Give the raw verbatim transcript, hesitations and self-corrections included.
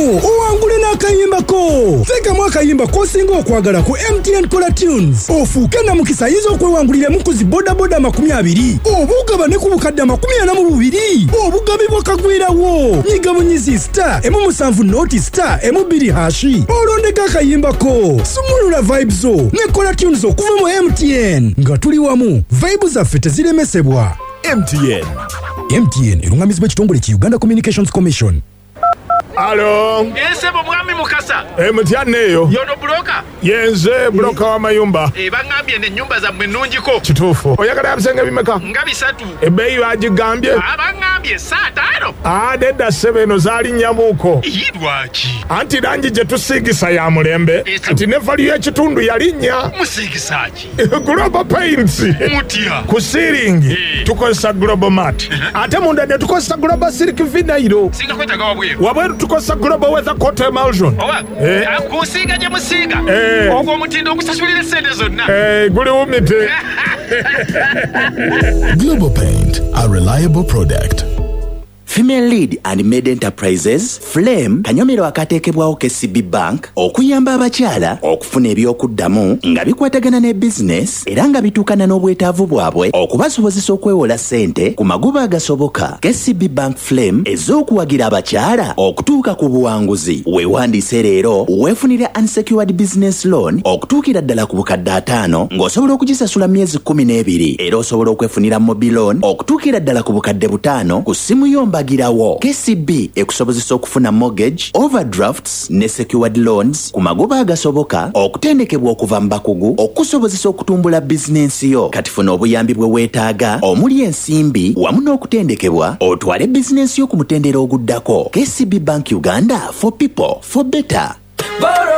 owangule n'akayimba ko. Teekamu akayimba k'osinga okwagala ku M T N Color Tunes. Ofuuke na mukisa ayinza okwewanguliramu ku zi boda boda makumi abiri. Obugaba ne ku bukadde makumi ana mu bubiri. Obugabi bwakagwirawo. Nyiga bunyizi star emu musanvu noti star emu bbiri hashi. Olondeka akayimba ko. Sumulula vibes zo ne Color Tunes okuva mu M T N. Nga tuli wamu. Vibes zaffe teziremesebwa. M T N. M T N erungamizibwa ekitongole ki Uganda Communications Commission. Alo. Ese bo mwami mukasa. E mutyanne eyo. Yono broka. Yenze broka wa mayumba. E bangambye ne nyumba za mwenunjiko. Kituufu. Oyagala abisenge bimeka? Nga bisatu. Ebbeeyi bagigambye? Abangambye saa taano. Ah, nedda ssebe eno zaali nnyamuuko. Yidwaki. Anti langi gye tusiigisa ya mulembe. Anti ne valiyo ekitundu yalinnya. Musiigisaki. Global Paints. Mutya. Ku siiringi tukozesa Global Mat. Ate munda ne tukozesa Global Silk Vinyl. Singa kwetaga wabweru. Wabweru tukozesa Global Weather Coat Emulsion. Owa. Eh. Kusiiga gye musiiga. Eh. Ogwo omutindo okusasulira ssente zonna. Eh, guli wumite. Global Paint, a reliable product. Female Lead and Maid Enterprises, Flame, kanyomero akateekebwawo K C B Bank, okuyamba abakyala okufuna ebyokuddamu nga bikwatagana ne business era nga bituukana n'obwetaavu bwabwe okubasobozesa okwewola ssente ku magoba agasoboka. K C B Bank Flame ez'okuwagira abakyala okutuuka ku buwanguzi. Weewandiise leero weefunire unsecured business loan okutuukira ddala ku bukadde ataano ng'osobola okugisasula myezi kkumi n'ebiri era osobola okwefunira mobile loan okutuukira ddala ku bukadde butaano ku ssimu yomba Girawo. K C B ekusobozesa okufuna mortgage, overdrafts ne secured loans ku magoba agasoboka okutendekebwa okuva mu bakugu okusobozesa okutumbula bizinensi yo. Kati funa obuyambi bwe weetaaga omuli ensimbi wamu n'okutendekebwa otwale bizinensi yo ku mutendera oguddako. K C B Bank Uganda, for people, for better.